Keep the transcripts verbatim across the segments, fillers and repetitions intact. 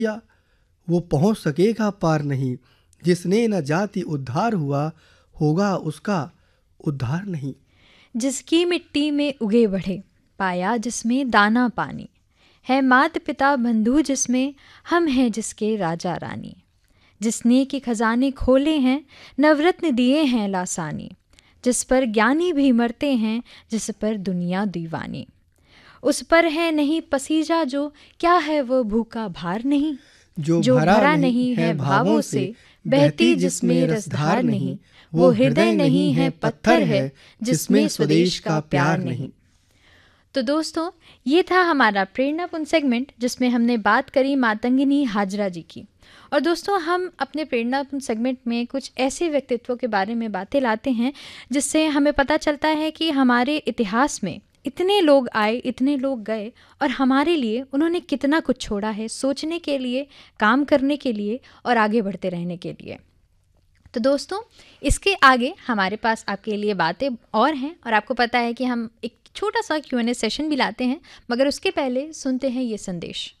या वो पहुँच सकेगा पार नहीं, जिसने न जाति उद्धार हुआ होगा उसका उद्धार नहीं। जिसकी मिट्टी में उगे बढ़े पाया जिसमें दाना पानी, है मात पिता बंधु जिसमें हम हैं जिसके राजा रानी। जिसने के खजाने खोले हैं नवरत्न दिए हैं लासानी, जिस पर ज्ञानी भी मरते हैं जिस पर दुनिया दीवानी। उस पर है नहीं पसीजा जो, क्या है वो भूखा भार नहीं। जो, जो भरा, भरा नहीं नहीं है है भावों भावों से, से, बहती जिसमें रसधार नहीं। वो हृदय नहीं है पत्थर है जिसमें स्वदेश का प्यार नहीं। तो दोस्तों, ये था हमारा प्रेरणापूर्ण सेगमेंट जिसमें हमने बात करी मातंगिनी हाजरा जी की। और दोस्तों, हम अपने प्रेरणापूर्ण सेगमेंट में कुछ ऐसे व्यक्तित्वों के बारे में बातें लाते हैं जिससे हमें पता चलता है कि हमारे इतिहास में इतने लोग आए, इतने लोग गए और हमारे लिए उन्होंने कितना कुछ छोड़ा है, सोचने के लिए, काम करने के लिए और आगे बढ़ते रहने के लिए। तो दोस्तों, इसके आगे हमारे पास आपके लिए बातें और हैं और आपको पता है कि हम एक छोटा सा क्यू एंड ए सेशन भी लाते हैं, मगर उसके पहले सुनते हैं ये संदेश।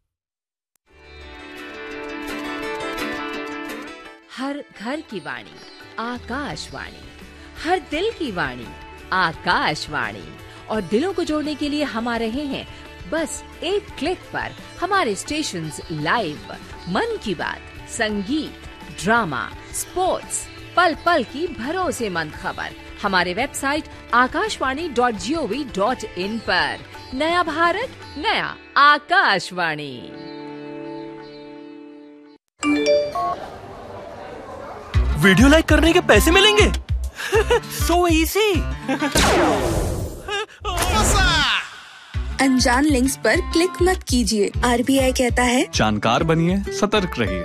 हर घर की वाणी आकाशवाणी, हर दिल की वाणी आकाशवाणी। और दिलों को जोड़ने के लिए हम आ रहे हैं बस एक क्लिक पर हमारे स्टेशंस लाइव। मन की बात, संगीत, ड्रामा, स्पोर्ट्स, पल पल की भरोसेमंद खबर हमारे website Akashvani dot G O V dot in पर। नया भारत, नया आकाशवाणी। वीडियो लाइक करने के पैसे मिलेंगे? So easy. अनजान लिंक्स पर क्लिक मत कीजिए। आर बी आई कहता है जानकार बनिए, सतर्क रहिए।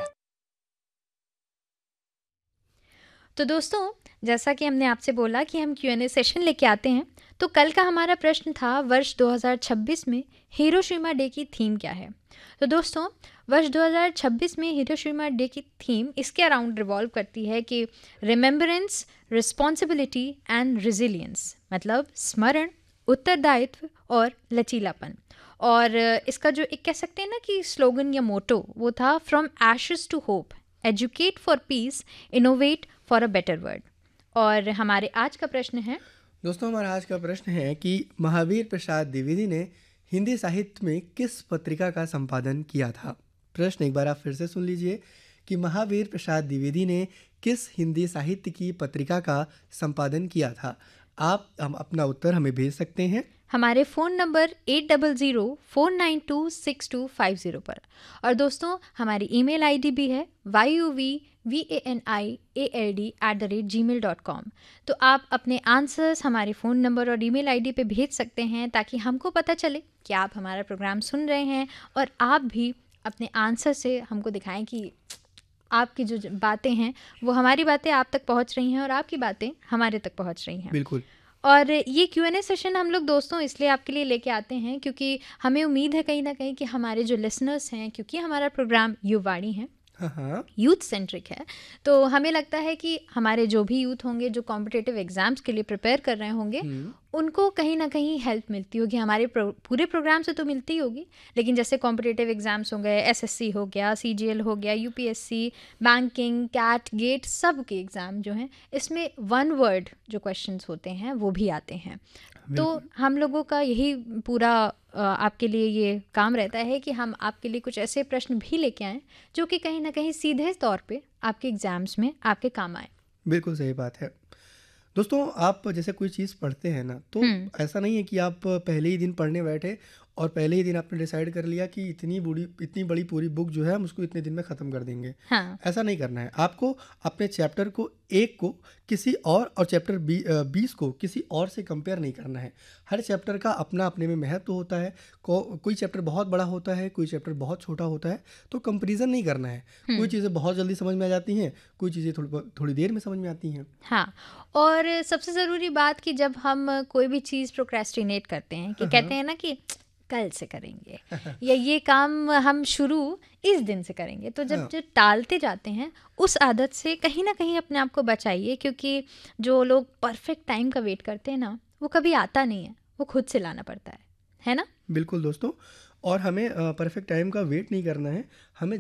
तो दोस्तों, जैसा कि हमने आपसे बोला कि हम क्यू एंड ए सेशन लेके आते हैं, तो कल का हमारा प्रश्न था वर्ष दो हज़ार छब्बीस में हिरोशिमा डे की थीम क्या है। तो दोस्तों, वर्ष दो हज़ार छब्बीस में हिरोशिमा डे की थीम इसके अराउंड रिवॉल्व करती है कि रिमेम्बरेंस, रिस्पॉन्सिबिलिटी एंड रेजिलियंस, मतलब स्मरण, उत्तरदायित्व और लचीलापन। और इसका जो एक कह सकते हैं ना कि स्लोगन या मोटो, वो था from ashes to hope, educate for piece, innovate for a better world. और हमारे आज का प्रश्न है दोस्तों, हमारा आज का प्रश्न है कि महावीर प्रसाद द्विवेदी ने हिंदी साहित्य में किस पत्रिका का संपादन किया था। प्रश्न एक बार आप फिर से सुन लीजिए कि महावीर प्रसाद द्विवेदी ने किस हिंदी साहित्य की पत्रिका का संपादन किया था। आप हम अपना उत्तर हमें भेज सकते हैं हमारे phone number eight double zero four nine to six to five zero पर। और दोस्तों, हमारी ईमेल आईडी भी है why you we V A N I A L D at the rate ji mail dot com. तो आप अपने answers हमारे फ़ोन नंबर और ईमेल आईडी पे भेज सकते हैं ताकि हमको पता चले कि आप हमारा प्रोग्राम सुन रहे हैं और आप भी अपने आंसर से हमको दिखाएं कि आपकी जो बातें हैं वो हमारी बातें आप तक पहुंच रही हैं और आपकी बातें हमारे तक पहुंच रही हैं। बिल्कुल। और ये क्यू एन ए सेशन हम लोग दोस्तों इसलिए आपके लिए लेके आते हैं क्योंकि हमें उम्मीद है कहीं ना कहीं कि हमारे जो लिसनर्स हैं, क्योंकि हमारा प्रोग्राम युवाणी है, हाँ, यूथ सेंट्रिक है, तो हमें लगता है कि हमारे जो भी यूथ होंगे जो कॉम्पिटिटिव एग्जाम्स के लिए प्रिपेयर कर रहे होंगे, उनको कहीं ना कहीं हेल्प मिलती होगी। हमारे प्रो, पूरे प्रोग्राम से तो मिलती होगी, लेकिन जैसे कॉम्पिटिटिव एग्जाम्स हो गए, एसएससी हो गया, सीजीएल हो गया, यूपीएससी, बैंकिंग, कैट, गेट, सब के एग्ज़ाम जो हैं इसमें वन वर्ड जो क्वेश्चंस होते हैं वो भी आते हैं। तो हम लोगों का यही पूरा आपके लिए ये काम रहता है कि हम आपके लिए कुछ ऐसे प्रश्न भी लेके आएँ जो कि कहीं ना कहीं सीधे तौर पे आपके एग्ज़ाम्स में आपके काम आए। बिल्कुल सही बात है। दोस्तों, आप जैसे कोई चीज़ पढ़ते हैं ना, तो ऐसा नहीं है कि आप पहले ही दिन पढ़ने बैठे और पहले ही दिन आपने डिसाइड कर लिया कि इतनी बड़ी इतनी बड़ी पूरी बुक जो है हम उसको इतने दिन में ख़त्म कर देंगे। हाँ। ऐसा नहीं करना है। आपको अपने चैप्टर को एक को किसी और और चैप्टर बी, बीस को किसी और से कंपेयर नहीं करना है। हर चैप्टर का अपना अपने में महत्व होता है। को, कोई चैप्टर बहुत बड़ा होता है, कोई चैप्टर बहुत छोटा होता है, तो कंपेरिजन नहीं करना है। कोई चीज़ें बहुत जल्दी समझ में आ जाती हैं, कोई चीज़ें थोड़ी थोड़ी देर में समझ में आती हैं। हाँ, और सबसे ज़रूरी बात कि जब हम कोई भी चीज़ प्रोक्रेस्टिनेट करते हैं कि कहते हैं ना कि कल से करेंगे या ये काम हम शुरू इस दिन से करेंगे, तो जब जो टालते जाते हैं उस आदत से कहीं ना कहीं अपने आप को बचाइए, क्योंकि जो लोग परफेक्ट टाइम का वेट करते हैं ना, वो कभी आता नहीं है, वो खुद से लाना पड़ता है है ना। बिल्कुल दोस्तों, और हमें परफेक्ट टाइम का वेट नहीं करना है, हमें